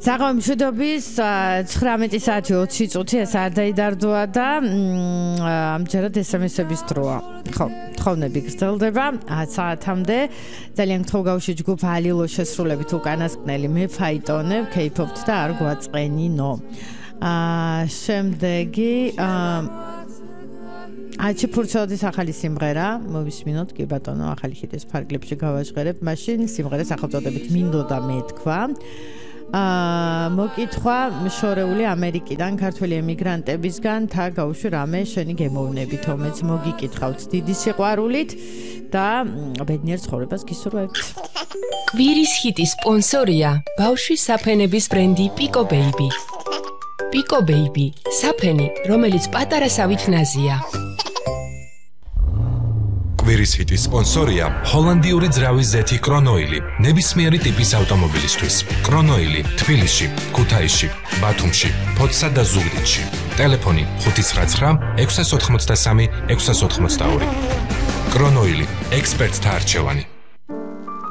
საღამო მშვიდობის 19 საათი 20 წუთი ეს არ დაიდარდოა და ამჯერად SMS-ების დროა. ხო, თხოვნები გრძელდება საათამდე. ძალიან გთხოვ გავში ჯგუფ ალილო შესრულებით უკანასკნელი მე ფაიტონებ, კეიფობთ და არ გვაწყენინო. შემდეგი აჩიფურცოდის ახალი სიმღერა მოვისმინოთ კი ბატონო ახალი ჰიტის ფარგლებში გავაჟღერებ მაშინ სიმღერას სახელწოდებით მინდოდა მეთქვა მოკითხვა შორეული ამერიკიდან ქართველი ემიგრანტებისგან თა გავუშვი რამე შენი გემოვნებით ომეც მოგიკითხავთ დიდი სიყვარულით და ბედნიერ ცხოვრებას გისურვებთ კვირის ჰიტის სპონსორია ბავშვის საფენების ბრენდი პიკო ბეიბი პიკო ბეიბი საფენი რომელიც პატარასავით ნაზია კვირის ჰიტის სპონსორია ჰოლანდიური ძრავის ზეთი კრონოილი ნებისმიერი ტიპის ავტომობილისთვის კრონოილი თბილისში ქუთაისში ბათუმში ფოთსა და ზუგდიდში ტელეფონი 599 683 682 კრონოილი ექსპერტთა არჩევანი